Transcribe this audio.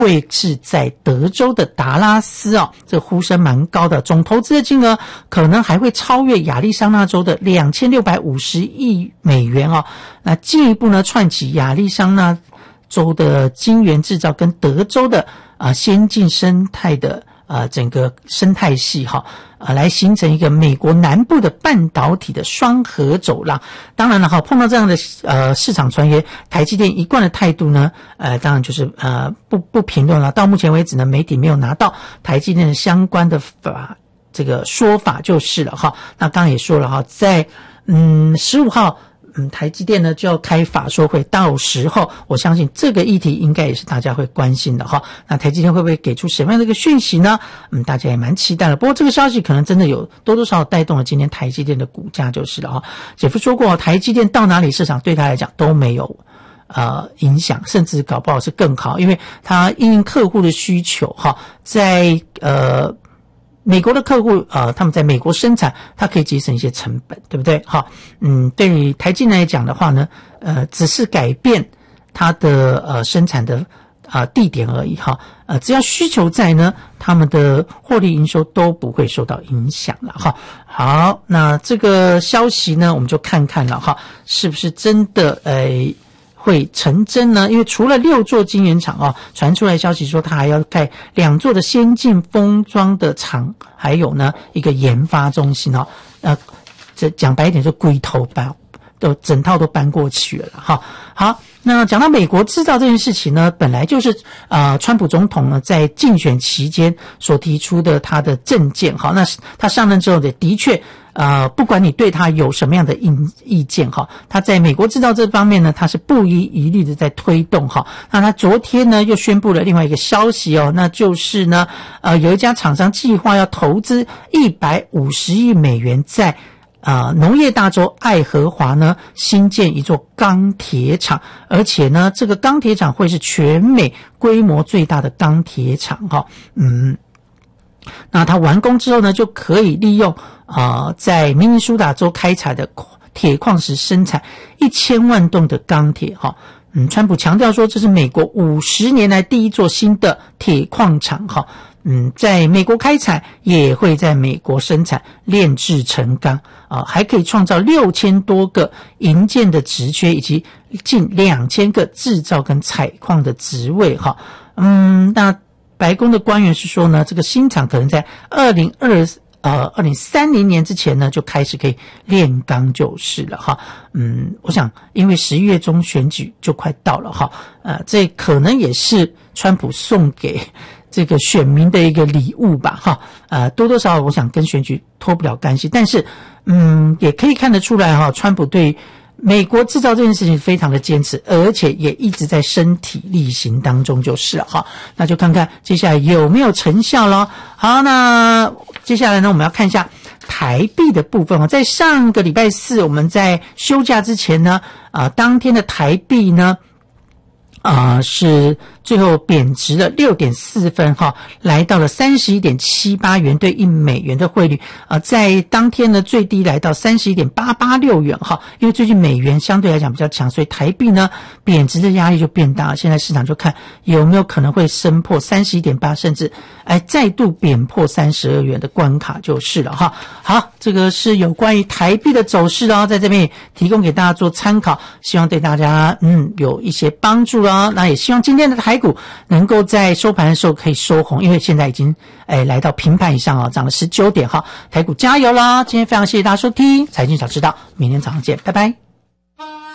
位置在德州的达拉斯哦，这个呼声蛮高的，总投资的金额可能还会超越亚利桑那州的2650亿美元哦。那进一步呢串起亚利桑那州的晶圆制造跟德州的先进生态的整个生态系哈，来形成一个美国南部的半导体的双核走廊。当然了哈，碰到这样的市场传言，台积电一贯的态度呢，当然就是不评论了。到目前为止呢，媒体没有拿到台积电的相关的这个说法就是了哈。那刚刚也说了哈，在15号。台积电呢就要开法说会，到时候我相信这个议题应该也是大家会关心的哈。那台积电会不会给出什么样的一个讯息呢？大家也蛮期待的。不过这个消息可能真的有多多少少带动了今天台积电的股价就是了哈。姐夫说过，台积电到哪里市场对他来讲都没有影响，甚至搞不好是更好，因为他因应客户的需求哈，在美国的客户他们在美国生产，它可以节省一些成本，对不对？哈，对于台积电来讲的话呢，只是改变它的生产的地点而已哈，只要需求在呢，他们的获利营收都不会受到影响了哈。好，那这个消息呢，我们就看看了哈，是不是真的会成真呢？因为除了6座晶圆厂传出来消息说它还要盖2座的先进封装的厂，还有呢一个研发中心这讲白一点就龟头都整套都搬过去了哈。好，那讲到美国制造这件事情呢，本来就是川普总统呢在竞选期间所提出的他的政见哈。那他上任之后的确不管你对他有什么样的意见哈，他在美国制造这方面呢，他是不遗余力的在推动哈。那他昨天呢又宣布了另外一个消息那就是呢有一家厂商计划要投资150亿美元在农业大州爱荷华呢新建一座钢铁厂，而且呢这个钢铁厂会是全美规模最大的钢铁厂哈。那它完工之后呢，就可以利用在明尼苏达州开采的铁矿石生产1000万吨的钢铁哈。川普强调说这是美国50年来第一座新的铁矿厂哈。在美国开采，也会在美国生产炼制成钢还可以创造6000多个营建的职缺，以及近2000个制造跟采矿的职位哈。那白宫的官员是说呢，这个新厂可能在2030年之前呢就开始可以炼钢就是了哈。我想因为11月中选举就快到了哈，这可能也是川普送给这个选民的一个礼物吧哈。多多少少我想跟选举脱不了干系，但是也可以看得出来哈，川普对美国制造这件事情非常的坚持，而且也一直在身体力行当中就是了哈。那就看看接下来有没有成效咯。好，那接下来呢我们要看一下台币的部分在上个礼拜4我们在休假之前呢当天的台币呢是最后贬值了6.4分哈，来到了31.78元兑1美元的汇率在当天呢最低来到31.886元哈。因为最近美元相对来讲比较强，所以台币呢贬值的压力就变大了。现在市场就看有没有可能会升破31.8，甚至再度贬破32元的关卡就是了哈。好，这个是有关于台币的走势在这边也提供给大家做参考，希望对大家有一些帮助那也希望今天的台股能够在收盘的时候可以收红，因为现在已经来到平盘以上涨了19点哈。台股加油啦！今天非常谢谢大家收听财经小知道，明天早上见，拜拜。